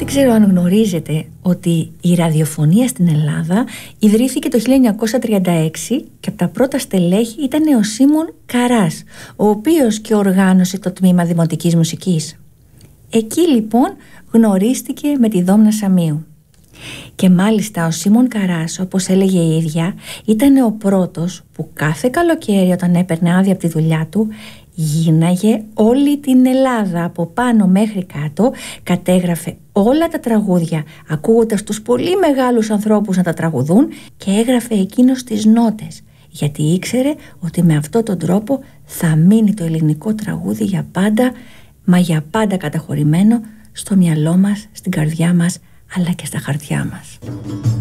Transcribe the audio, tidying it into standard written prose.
Δεν ξέρω αν γνωρίζετε ότι η ραδιοφωνία στην Ελλάδα ιδρύθηκε το 1936 και από τα πρώτα στελέχη ήταν ο Σίμων Καράς, ο οποίος και οργάνωσε το τμήμα Δημοτικής Μουσικής. Εκεί λοιπόν γνωρίστηκε με τη Δόμνα Σαμίου. Και μάλιστα ο Σίμων Καράς, όπως έλεγε η ίδια, ήταν ο πρώτος που κάθε καλοκαίρι όταν έπαιρνε άδεια από τη δουλειά του γίναγε όλη την Ελλάδα από πάνω μέχρι κάτω, κατέγραφε όλα τα τραγούδια ακούγοντας τους πολύ μεγάλους ανθρώπους να τα τραγουδούν και έγραφε εκείνος τις νότες, γιατί ήξερε ότι με αυτόν τον τρόπο θα μείνει το ελληνικό τραγούδι για πάντα, μα για πάντα καταχωρημένο στο μυαλό μας, στην καρδιά μας αλλά και στα χαρτιά μας.